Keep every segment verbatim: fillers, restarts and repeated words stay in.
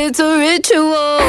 it's a ritual.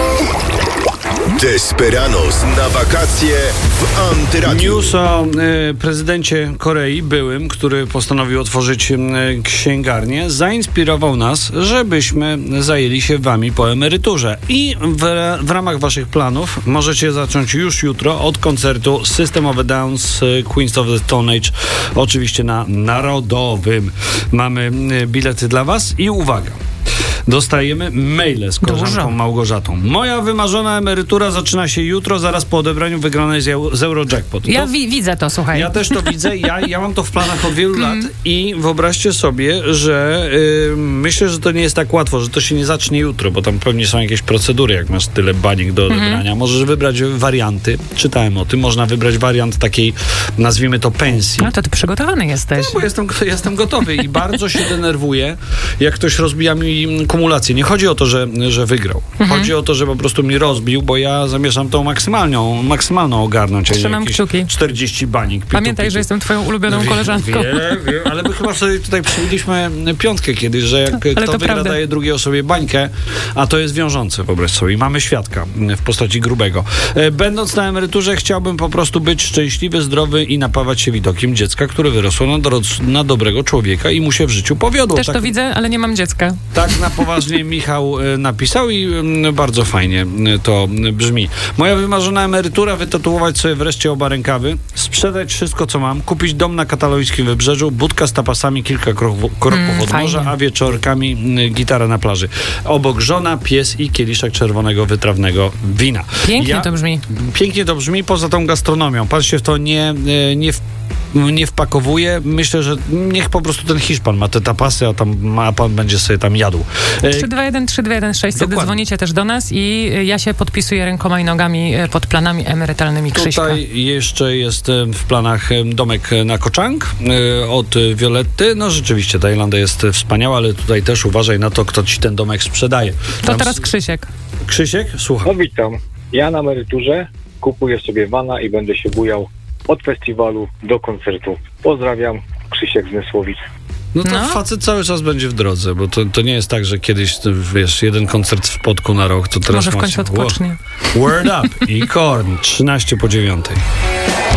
Desperados na wakacje w Antyradiu. News o y, prezydencie Korei byłym, który postanowił otworzyć y, księgarnię, zainspirował nas, żebyśmy zajęli się wami po emeryturze. I w, w ramach waszych planów możecie zacząć już jutro od koncertu System of a Down z Queens of the Stone Age, oczywiście na Narodowym. Mamy y, bilety dla was i uwaga. Dostajemy maile z koleżanką Dużo. Małgorzatą. Moja wymarzona emerytura zaczyna się jutro, zaraz po odebraniu wygranej z, eu- z Eurojackpot. Ja to, wi- widzę to, słuchaj. Ja też to widzę. Ja, ja mam to w planach od wielu lat i wyobraźcie sobie, że yy, myślę, że to nie jest tak łatwo, że to się nie zacznie jutro, bo tam pewnie są jakieś procedury, jak masz tyle baniek do odebrania. Mm-hmm. Możesz wybrać warianty. Czytałem o tym. Można wybrać wariant takiej, nazwijmy to, pensji. No to ty przygotowany jesteś. No, bo jestem, jestem gotowy i bardzo się denerwuję, jak ktoś rozbija mi kumulację. Nie chodzi o to, że, że wygrał. Mhm. Chodzi o to, że po prostu mi rozbił, bo ja zamierzam tą maksymalną, maksymalną ogarnąć. Trzymam kciuki. czterdzieści banik. Pitu, Pamiętaj, pitu. że jestem twoją ulubioną Wie, koleżanką. Wiem, wiem, ale my chyba sobie tutaj przybiliśmy piątkę kiedyś, że jak ale kto wygra, prawda. Daje drugiej osobie bańkę, a to jest wiążące, wyobraź sobie. I mamy świadka w postaci grubego. Będąc na emeryturze, chciałbym po prostu być szczęśliwy, zdrowy i napawać się widokiem dziecka, które wyrosło na, do, na dobrego człowieka i mu się w życiu powiodło. Też tak, to widzę, ale nie mam dziecka. Tak na poważnie Michał napisał i bardzo fajnie to brzmi. Moja wymarzona emerytura, wytatuować sobie wreszcie oba rękawy, sprzedać wszystko, co mam, kupić dom na Katalojskim Wybrzeżu, budka z tapasami, kilka kroków, kroków mm, od morza, a wieczorkami gitara na plaży. Obok żona, pies i kieliszek czerwonego, wytrawnego wina. Pięknie ja, to brzmi. Pięknie to brzmi, poza tą gastronomią. Pan się w to nie, nie w nie wpakowuje. Myślę, że niech po prostu ten Hiszpan ma te tapasy, a, tam, a pan będzie sobie tam jadł. trzy dwa jeden trzy dwa jeden sześć. Wtedy dzwonicie też do nas i ja się podpisuję rękoma i nogami pod planami emerytalnymi Krzyśka. Tutaj jeszcze jest w planach domek na Koczang od Violetty. No rzeczywiście, ta Irlandia jest wspaniała, ale tutaj też uważaj na to, kto ci ten domek sprzedaje. To tam teraz Krzysiek. Krzysiek, słucham. No witam. Ja na emeryturze kupuję sobie vana i będę się bujał od festiwalu do koncertu. Pozdrawiam, Krzysiek z Mysłowic. No to no. facet cały czas będzie w drodze, bo to, to nie jest tak, że kiedyś, wiesz, jeden koncert w Spodku na rok, to teraz może w końcu odpocznie. Word Up i Korn, trzynaście po dziewiątej.